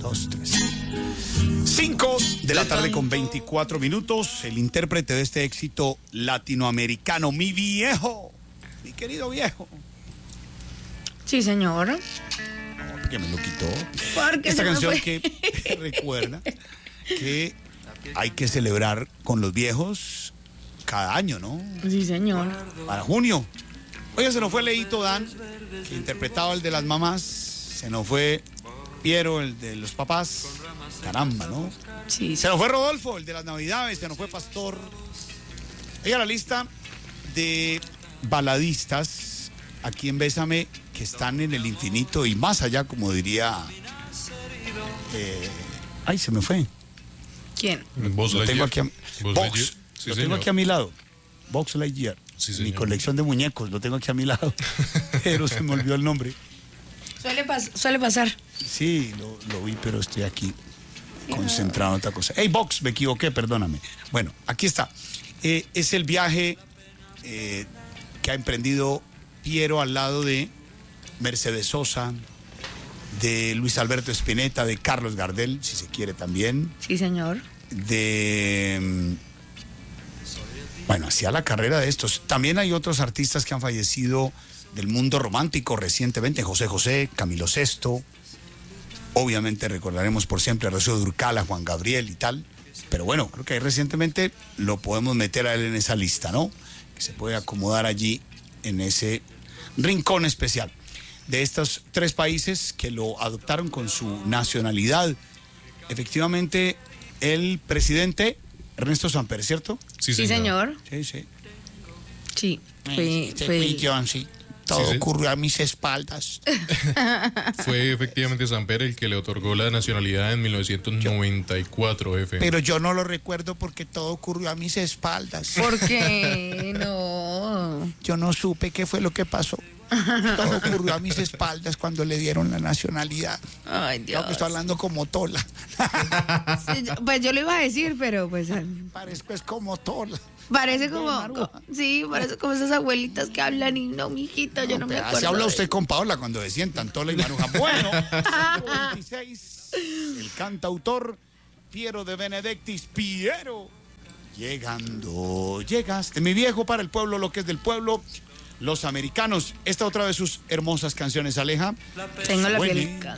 2, 3. 5 de la tarde con 24 minutos. El intérprete de este éxito latinoamericano, mi viejo, mi querido viejo. Sí, señor. No, porque me lo quitó. Porque esta canción fue. que recuerda que hay que celebrar con los viejos cada año, ¿no? Sí, señor. Para junio. Oye, se nos fue Leito Dan, que interpretaba el de las mamás. Se nos fue Piero, el de los papás. Caramba, ¿no? Sí, Se nos fue Rodolfo, el de las navidades. Se nos fue Pastor. Oiga, la lista de baladistas aquí en Bésame que están en el infinito y más allá, como diría... ay, se me fue. ¿Quién? Lo tengo aquí Vox. Sí, lo tengo aquí a mi lado. Vox Lightyear. Sí, mi colección de muñecos, lo tengo aquí a mi lado. Pero se me olvidó el nombre. Suele pasar. Sí, lo vi, pero estoy aquí concentrado en otra cosa. Hey, Vox, me equivoqué, perdóname. Bueno, aquí está. Es el viaje que ha emprendido Piero al lado de Mercedes Sosa, de Luis Alberto Spinetta, de Carlos Gardel, si se quiere también. Sí, señor. De... Bueno, hacía la carrera de estos. También hay otros artistas que han fallecido del mundo romántico recientemente. José José, Camilo Sesto. Obviamente recordaremos por siempre a Rocío Dúrcal, a Juan Gabriel y tal. Pero bueno, creo que ahí recientemente lo podemos meter a él en esa lista, ¿no? Que se puede acomodar allí en ese rincón especial. De estos 3 países que lo adoptaron con su nacionalidad. Efectivamente, el presidente... Ernesto Samper, ¿cierto? Sí, señor. Sí, sí. Sí, Todo Sí, sí. ocurrió a mis espaldas. Fue efectivamente Samper el que le otorgó la nacionalidad en 1994, jefe. Pero yo no lo recuerdo porque todo ocurrió a mis espaldas. ¿Por qué no? Yo no supe qué fue lo que pasó. Todo ocurrió a mis espaldas cuando le dieron la nacionalidad. Ay, Dios. Yo que estoy hablando como Tola. Sí, pues yo lo iba a decir, pero pues Parezco es como Tola. parece Maruja. sí, parece como esas abuelitas que hablan y no, mijito, yo no me acuerdo. Así habla de- usted con Paola cuando sientan Tola y Maruja. Bueno, 26, el cantautor Piero de Benedictis. Piero, llegaste. Mi viejo para el pueblo, lo que es del pueblo, los americanos. Esta otra de sus hermosas canciones, Aleja. Tengo la Huele. piel